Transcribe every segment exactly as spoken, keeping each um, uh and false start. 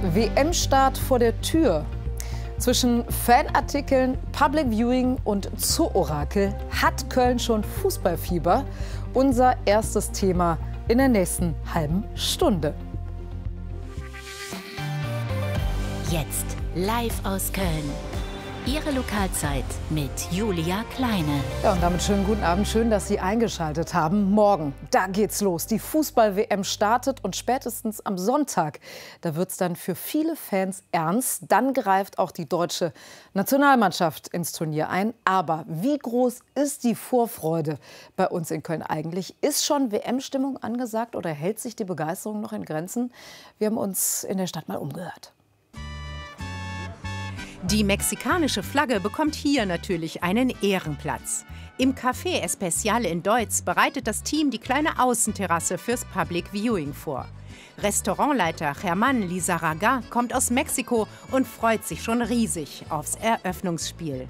W M-Start vor der Tür. Zwischen Fanartikeln, Public Viewing und Zoo-Orakel hat Köln schon Fußballfieber. Unser erstes Thema in der nächsten halben Stunde. Jetzt live aus Köln. Ihre Lokalzeit mit Julia Kleine. Ja, und damit schönen guten Abend. Schön, dass Sie eingeschaltet haben. Morgen, da geht's los. Die Fußball-W M startet und spätestens am Sonntag, da wird's dann für viele Fans ernst. Dann greift auch die deutsche Nationalmannschaft ins Turnier ein. Aber wie groß ist die Vorfreude bei uns in Köln eigentlich? Ist schon W M-Stimmung angesagt oder hält sich die Begeisterung noch in Grenzen? Wir haben uns in der Stadt mal umgehört. Die mexikanische Flagge bekommt hier natürlich einen Ehrenplatz. Im Café Especial in Deutz bereitet das Team die kleine Außenterrasse fürs Public Viewing vor. Restaurantleiter Germán Lizarraga kommt aus Mexiko und freut sich schon riesig aufs Eröffnungsspiel.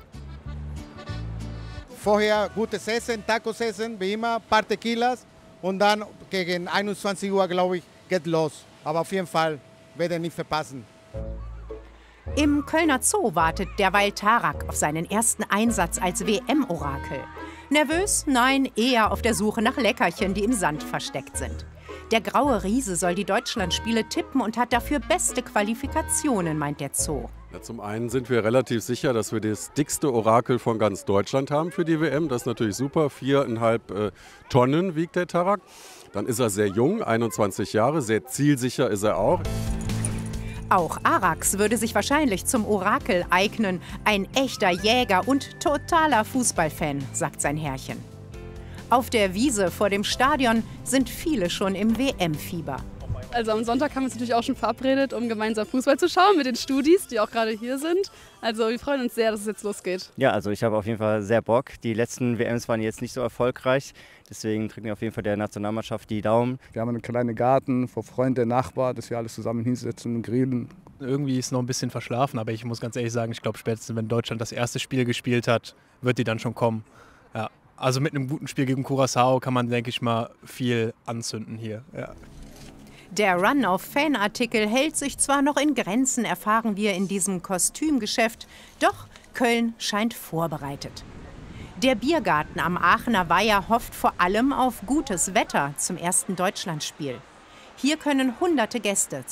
Vorher gutes Essen, Tacos essen, wie immer, ein paar Tequilas und dann gegen einundzwanzig Uhr, glaube ich, geht los. Aber auf jeden Fall werde ich nicht verpassen. Im Kölner Zoo wartet derweil Tarak auf seinen ersten Einsatz als W M-Orakel. Nervös? Nein, eher auf der Suche nach Leckerchen, die im Sand versteckt sind. Der graue Riese soll die Deutschlandspiele tippen und hat dafür beste Qualifikationen, meint der Zoo. Ja, zum einen sind wir relativ sicher, dass wir das dickste Orakel von ganz Deutschland haben für die W M. Das ist natürlich super. Viereinhalb äh, Tonnen wiegt der Tarak. Dann ist er sehr jung, einundzwanzig Jahre, sehr zielsicher ist er auch. Auch Arax würde sich wahrscheinlich zum Orakel eignen. Ein echter Jäger und totaler Fußballfan, sagt sein Herrchen. Auf der Wiese vor dem Stadion sind viele schon im W M-Fieber. Also am Sonntag haben wir uns natürlich auch schon verabredet, um gemeinsam Fußball zu schauen mit den Studis, die auch gerade hier sind. Also wir freuen uns sehr, dass es jetzt losgeht. Ja, also ich habe auf jeden Fall sehr Bock. Die letzten W Ms waren jetzt nicht so erfolgreich. Deswegen drücken wir auf jeden Fall der Nationalmannschaft die Daumen. Wir haben einen kleinen Garten vor Freunde, Nachbarn, dass wir alles zusammen hinsetzen und grillen. Irgendwie ist es noch ein bisschen verschlafen, aber ich muss ganz ehrlich sagen, ich glaube spätestens, wenn Deutschland das erste Spiel gespielt hat, wird die dann schon kommen. Ja. Also mit einem guten Spiel gegen Curaçao kann man, denke ich mal, viel anzünden hier. Ja. Der Run auf Fanartikel hält sich zwar noch in Grenzen, erfahren wir in diesem Kostümgeschäft, doch Köln scheint vorbereitet. Der Biergarten am Aachener Weiher hofft vor allem auf gutes Wetter zum ersten Deutschlandspiel. Hier können hunderte Gäste